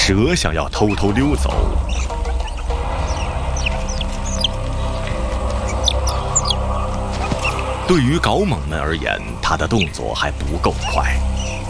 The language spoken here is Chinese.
蛇想要偷偷溜走。对于搞猛们而言，他的动作还不够快。